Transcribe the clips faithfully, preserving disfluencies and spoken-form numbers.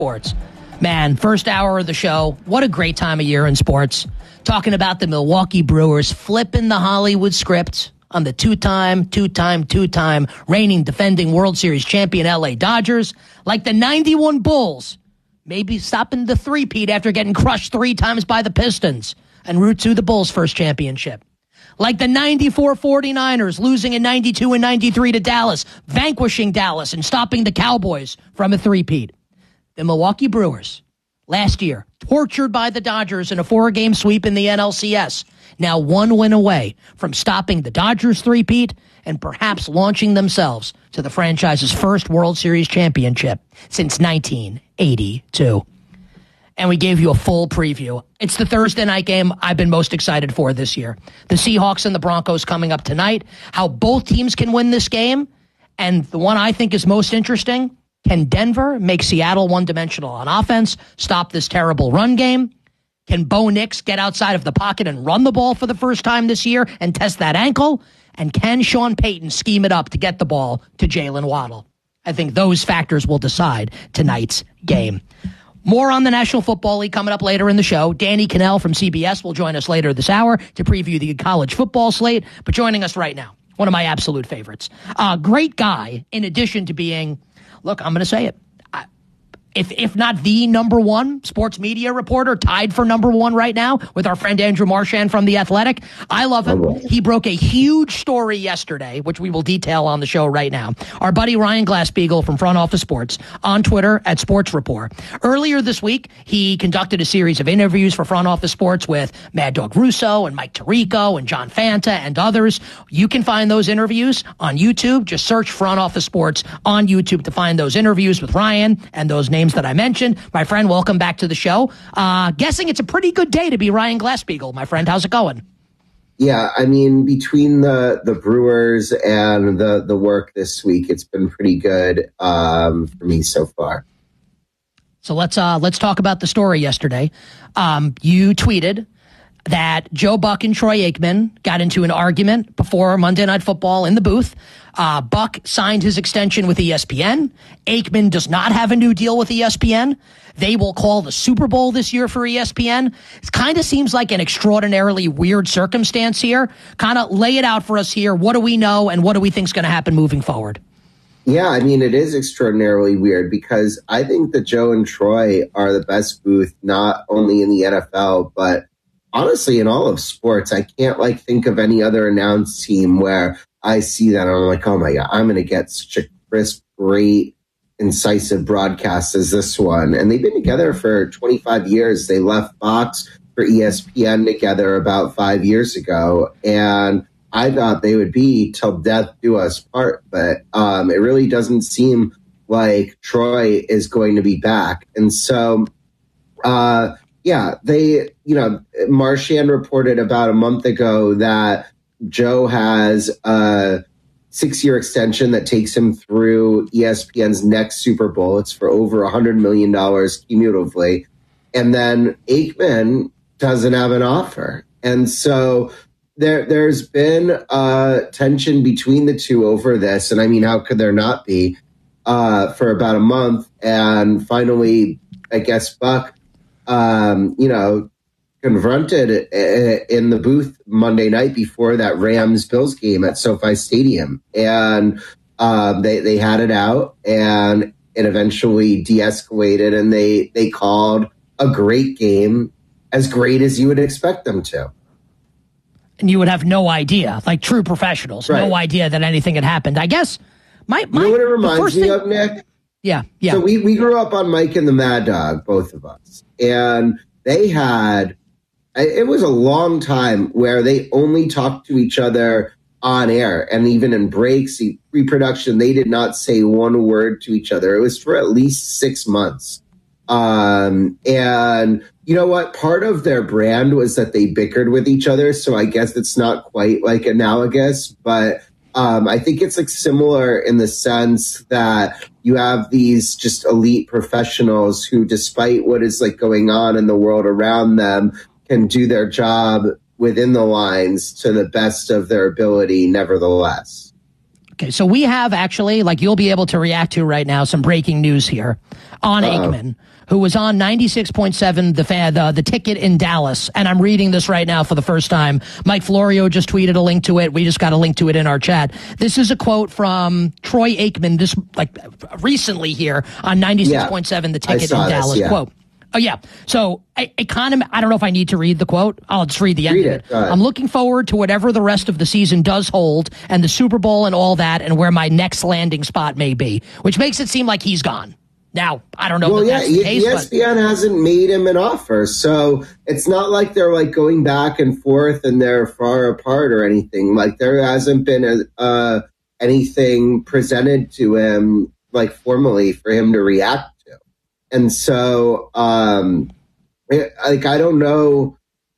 Sports. Man, first hour of the show, what a great time of year in sports. Talking about the Milwaukee Brewers flipping the Hollywood script on the two-time, two-time, two-time reigning defending World Series champion L A Dodgers, like the ninety-one Bulls, maybe stopping the three-peat after getting crushed three times by the Pistons and route to the Bulls' first championship. Like the ninety-four 49ers losing in ninety-two and ninety-three to Dallas, vanquishing Dallas and stopping the Cowboys from a three-peat. The Milwaukee Brewers, last year, tortured by the Dodgers in a four-game sweep in the N L C S, now one win away from stopping the Dodgers three-peat and perhaps launching themselves to the franchise's first World Series championship since nineteen eighty-two. And we gave you a full preview. It's the Thursday night game I've been most excited for this year. The Seahawks and the Broncos coming up tonight. How both teams can win this game. And the one I think is most interesting, can Denver make Seattle one-dimensional on offense, stop this terrible run game? Can Bo Nix get outside of the pocket and run the ball for the first time this year and test that ankle? And can Sean Payton scheme it up to get the ball to Jalen Waddle? I think those factors will decide tonight's game. More on the National Football League coming up later in the show. Danny Cannell from C B S will join us later this hour to preview the college football slate. But joining us right now, one of my absolute favorites. A uh, great guy, in addition to being, look, I'm going to say it, I, if if not the number one sports media reporter, tied for number one right now with our friend Andrew Marchand from The Athletic. I love him. He broke a huge story yesterday, which we will detail on the show right now. Our buddy Ryan Glasspiegel from Front Office Sports on Twitter at Sports Report. Earlier this week, he conducted a series of interviews for Front Office Sports with Mad Dog Russo and Mike Tirico and John Fanta and others. You can find those interviews on YouTube. Just search Front Office Sports on YouTube to find those interviews with Ryan and those names that I mentioned. My friend, welcome back to the show. Uh, guessing it's a pretty good day to be Ryan Glasspiegel. My friend, how's it going? Yeah, I mean, between the, the Brewers and the, the work this week, it's been pretty good um, for me so far. So let's uh, let's talk about the story yesterday. Um, you tweeted that Joe Buck and Troy Aikman got into an argument before Monday Night Football in the booth. Uh, Buck signed his extension with E S P N. Aikman does not have a new deal with E S P N. They will call the Super Bowl this year for E S P N. It kind of seems like an extraordinarily weird circumstance here. Kind of lay it out for us here. What do we know and what do we think is going to happen moving forward? Yeah, I mean, it is extraordinarily weird because I think that Joe and Troy are the best booth, not only in the N F L, but honestly in all of sports. I can't like think of any other announced team where I see that and I'm like, oh my God, I'm going to get such a crisp, great, incisive broadcast as this one. And they've been together for twenty-five years. They left Fox for E S P N together about five years ago. And I thought they would be till death do us part. But um, it really doesn't seem like Troy is going to be back. And so, uh, yeah, they, you know, Marchand reported about a month ago that Joe has a six-year extension that takes him through E S P N's next Super Bowl. It's for over one hundred million dollars cumulatively. And then Aikman doesn't have an offer. And so there, there's been uh, tension between the two over this. And I mean, how could there not be uh, for about a month? And finally, I guess Buck, um, you know, confronted in the booth Monday night before that Rams-Bills game at SoFi Stadium. And um, they, they had it out, and it eventually de-escalated, and they, they called a great game, as great as you would expect them to. And you would have no idea, like true professionals, right. No idea that anything had happened. I guess my, my you know what it reminds me thing, of, Nick? Yeah, yeah. So we, we grew up on Mike and the Mad Dog, both of us. And they had... It was a long time where they only talked to each other on air, and even in breaks, pre-production, they did not say one word to each other. It was for at least six months. Um, and you know what? Part of their brand was that they bickered with each other, so I guess it's not quite like analogous, but um, I think it's like similar in the sense that you have these just elite professionals who, despite what is like going on in the world around them, can do their job within the lines to the best of their ability, nevertheless. Okay, so we have actually, like you'll be able to react to right now, some breaking news here on Uh-oh. Aikman, who was on ninety-six point seven, the, fan, the the ticket in Dallas, and I'm reading this right now for the first time. Mike Florio just tweeted a link to it. We just got a link to it in our chat. This is a quote from Troy Aikman, just like recently here on ninety-six point seven, yeah, the ticket in Dallas. This, yeah. Quote. Oh, yeah. So I, I kind of, I don't know if I need to read the quote. I'll just read the end read of it. it. I'm looking forward to whatever the rest of the season does hold and the Super Bowl and all that and where my next landing spot may be, which makes it seem like he's gone. Now, I don't know well, if yeah, that's the case. E S P N but hasn't made him an offer. So it's not like they're like going back and forth and they're far apart or anything. Like there hasn't been a, uh, anything presented to him like formally for him to react. And so, um, it, like, I don't know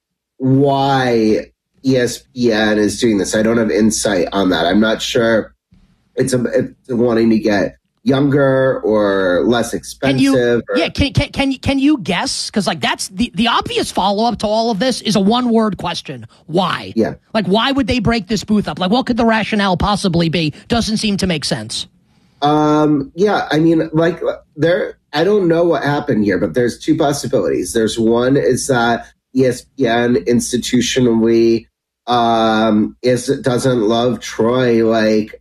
why E S P N is doing this. I don't have insight on that. I'm not sure it's, a, it's wanting to get younger or less expensive. Can you, or, yeah, can, can, can, you, can you guess? Because, like, that's the, the obvious follow-up to all of this is a one-word question. Why? Yeah. Like, why would they break this booth up? Like, what could the rationale possibly be? Doesn't seem to make sense. Um, yeah, I mean, like, there, I don't know what happened here, but there's two possibilities. There's one is that E S P N institutionally, um, is, doesn't love Troy. Like,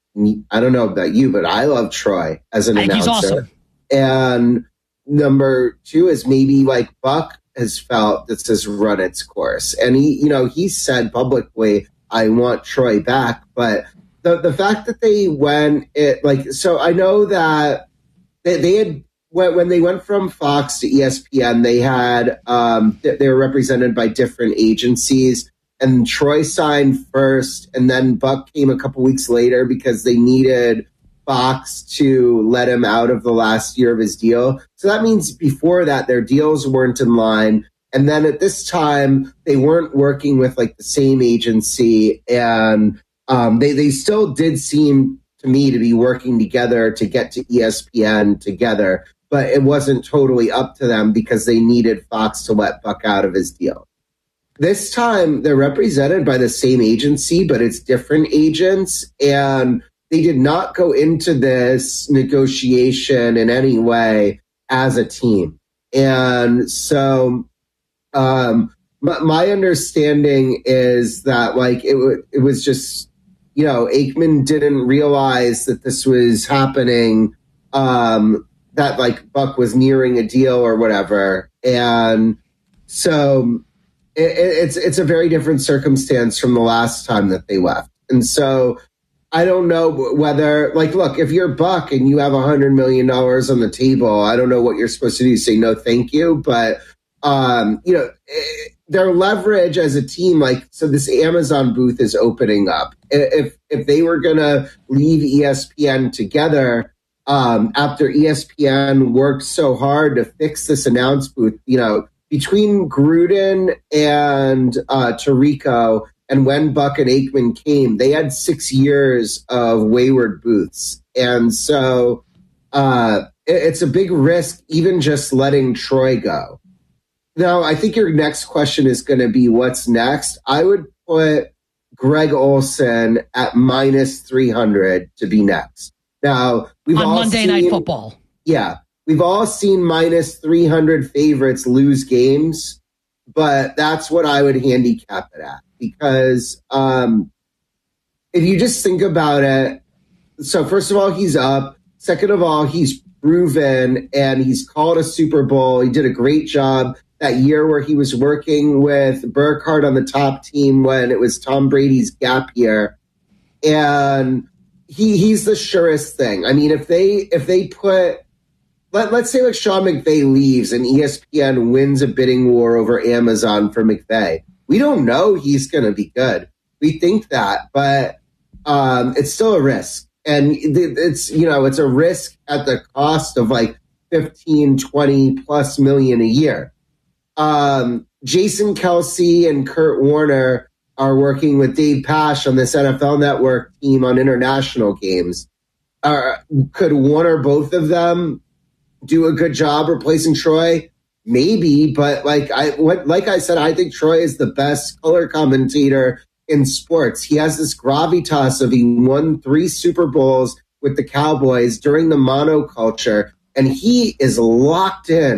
I don't know about you, but I love Troy as an I think announcer. He's awesome. And number two is maybe like Buck has felt this has run its course. And he, you know, he said publicly, I want Troy back, but The the fact that they went it like so I know that they, they had when, when they went from Fox to E S P N they had um they were represented by different agencies and Troy signed first and then Buck came a couple weeks later because they needed Fox to let him out of the last year of his deal. So that means before that their deals weren't in line. And then at this time they weren't working with like the same agency and Um, they, they still did seem to me to be working together to get to E S P N together, but it wasn't totally up to them because they needed Fox to let Buck out of his deal. This time they're represented by the same agency, but it's different agents, and they did not go into this negotiation in any way as a team. And so, um, my, my understanding is that like it, w- it was just, you know, Aikman didn't realize that this was happening, um, that like Buck was nearing a deal or whatever. And so it, it's, it's a very different circumstance from the last time that they left. And so I don't know whether like, look, if you're Buck and you have a hundred million dollars on the table, I don't know what you're supposed to do. Say no, thank you. But, um, you know, it, their leverage as a team, like, so this Amazon booth is opening up. If if they were going to leave E S P N together um, after E S P N worked so hard to fix this announce booth, you know, between Gruden and uh, Tirico and when Buck and Aikman came, they had six years of wayward booths. And so uh, it, it's a big risk even just letting Troy go. Now, I think your next question is going to be what's next. I would put Greg Olsen at minus three hundred to be next. Now, we've on all Monday seen, Night Football. Yeah, we've all seen minus three hundred favorites lose games, but that's what I would handicap it at because um, if you just think about it, so first of all, he's up. Second of all, he's proven and he's called a Super Bowl. He did a great job that year where he was working with Burkhardt on the top team when it was Tom Brady's gap year. And he he's the surest thing. I mean, if they if they put let, let's say like Sean McVay leaves and E S P N wins a bidding war over Amazon for McVay. We don't know he's going to be good. We think that, but um, it's still a risk. And it's, you know, it's a risk at the cost of like fifteen, twenty plus million a year. Um, Jason Kelce and Kurt Warner are working with Dave Pasch on this N F L Network team on international games. Uh, could one or both of them do a good job replacing Troy? Maybe, but like I, what, like I said, I think Troy is the best color commentator in sports. He has this gravitas of he won three Super Bowls with the Cowboys during the monoculture, and he is locked in